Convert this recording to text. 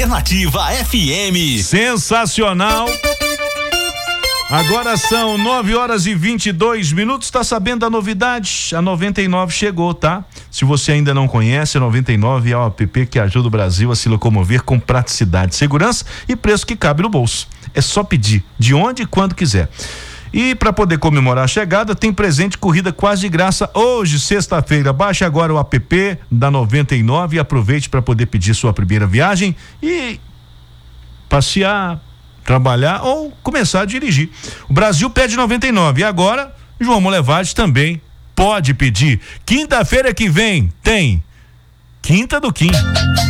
Alternativa FM. Sensacional. Agora são 9h22. Tá sabendo da novidade? A 99 chegou, tá? Se você ainda não conhece, a 99 é o app que ajuda o Brasil a se locomover com praticidade, segurança e preço que cabe no bolso. É só pedir, de onde e quando quiser. E para poder comemorar a chegada, tem presente corrida quase de graça hoje, sexta-feira. Baixe agora o app da 99 e aproveite para poder pedir sua primeira viagem e passear, trabalhar ou começar a dirigir. O Brasil pede 99 e agora João Molevade também pode pedir. Quinta-feira que vem tem Quinta do Kim.